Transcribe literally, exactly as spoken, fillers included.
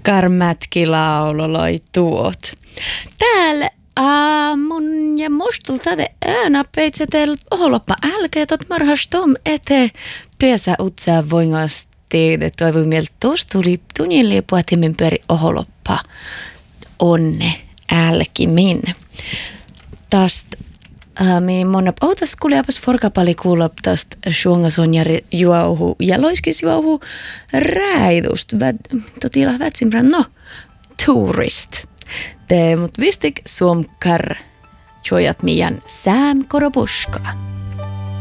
karmätki lauloloi tuot. Täällä ää, mun ja mustulta de äänapeitsetel oholoppa älkeet ot marhas tom ete pesä utsaa voingasti toivon mieltä tuossa tuli tunnille puhutimen pyöri oholoppa onne älkimin. Tästä mi monna autas kuljapas forkapali kuulop tästä suongasonjari juohu ja loiskis juohu räidust. Totila vätsimpran no tourist. Te mut vistik suomkar jojat mian sääm koropuska.